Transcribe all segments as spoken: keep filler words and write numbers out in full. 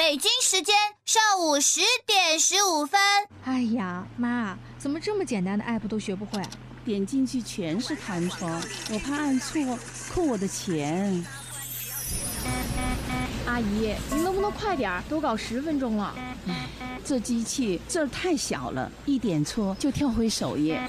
北京时间上午十点十五分。 哎呀，妈，怎么这么简单的 app 都学不会？ 点进去全是弹窗，我怕按错扣我的钱。 阿姨，您能不能快点？都搞十分钟了。 唉，这机器字儿太小了，一点错就跳回首页。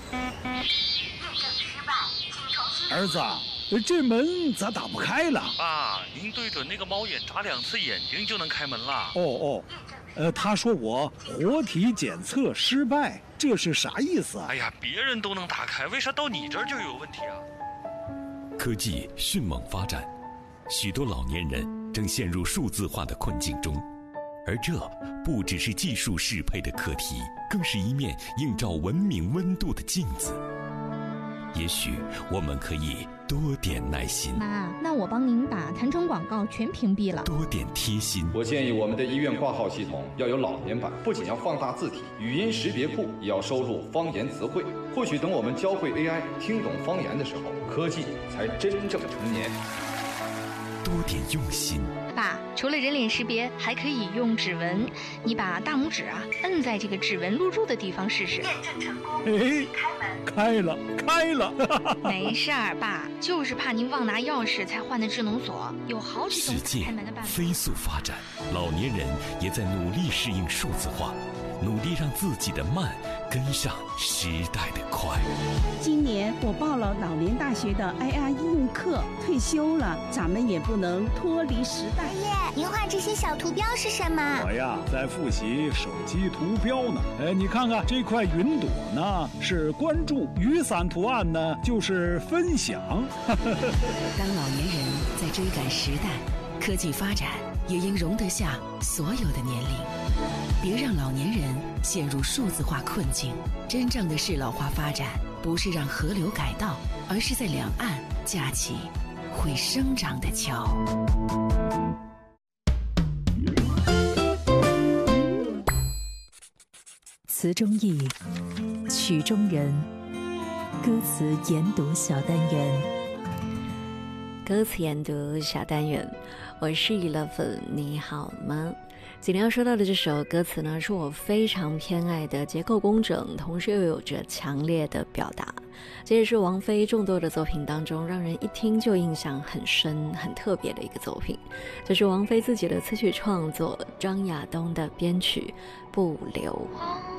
儿子，这门咋打不开了？ 爸，您对准那个猫眼眨两次眼睛就能开门了。 哦哦，呃，他说我活体检测失败，这是啥意思啊？ 哎呀，别人都能打开，为啥到你这儿就有问题啊？ 科技迅猛发展，许多老年人正陷入数字化的困境中，而这不只是技术适配的课题，更是一面映照文明温度的镜子。也许我们可以多点耐心。 妈，那我帮您把弹窗广告全屏蔽了。 多点贴心。 我建议我们的医院挂号系统要有老年版，不仅要放大字体，语音识别库也要收录方言词汇。或许等我们教会 A I 听懂方言的时候，科技才真正成年。 多点用心。 爸，除了人脸识别，还可以用指纹。你把大拇指啊摁在这个指纹录入的地方试试。验证成功。 哎，开了，开了。 没事儿，爸，就是怕您忘拿钥匙才换的智能锁，有好几种开门的办法。 世界飞速发展，老年人也在努力适应数字化，努力让自己的慢跟上时代的快。 今年我报了老年大学的 I R 应用课，退休了，咱们也不能脱离时代。 爷爷，您画这些小图标是什么？ 我呀，在复习手机图标呢。哎，你看看这块云朵呢，是关注；雨伞图案呢，就是分享。 当老年人在追赶时代，科技发展也应容得下所有的年龄。别让老年人陷入数字化困境。真正的适老化发展，不是让河流改道，而是在两岸架起会生长的桥。 词中意，曲中人，歌词研读小单元。 歌词研读小单元，我是娱乐粉，你好吗？今天要说到的这首歌词呢，是我非常偏爱的结构工整，同时又有着强烈的表达。这也是王菲众多的作品当中让人一听就印象很深很特别的一个作品，这是王菲自己的词曲创作，张亚东的编曲，不留。